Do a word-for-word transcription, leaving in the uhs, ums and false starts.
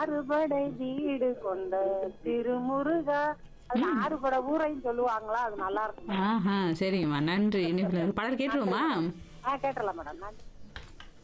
ஆறுபடை வீடு கொண்ட திருமுருகா. அது ஆறுபடை ஊரையும் சொல்லுவாங்களா, அது நல்லா இருக்கும். ஆஹா சரிங்கம்மா நன்றி. இனிப்புல பாடல் கேட்டுருவோமா? ஆ கேட்டலாம் மேடம். நன்றி.